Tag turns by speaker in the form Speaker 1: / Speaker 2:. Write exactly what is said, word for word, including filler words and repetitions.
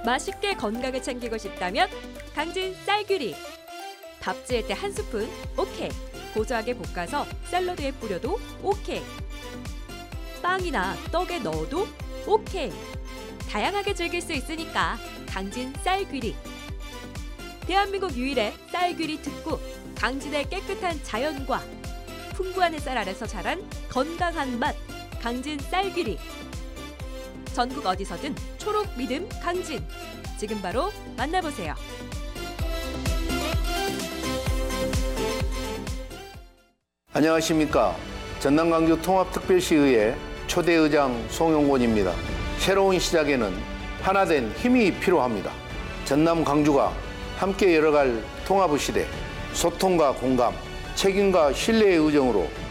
Speaker 1: 맛있게 건강을 챙기고 싶다면 강진 쌀귀리. 밥 지을 때 한 스푼 오케이. 고소하게 볶아서 샐러드에 뿌려도 오케이. 빵이나 떡에 넣어도 오케이. 다양하게 즐길 수 있으니까 강진 쌀귀리. 대한민국 유일의 쌀귀리 특구, 강진의 깨끗한 자연과 풍부한 햇살 아래서 자란 건강한 맛, 강진 쌀귀리. 전국 어디서든 초록 믿음 강진. 지금 바로 만나보세요.
Speaker 2: 안녕하십니까. 전남 광주 통합특별시의회 초대의장 송용곤입니다. 새로운 시작에는 하나된 힘이 필요합니다. 전남 광주가 함께 열어갈 통합의 시대, 소통과 공감, 책임과 신뢰의 의정으로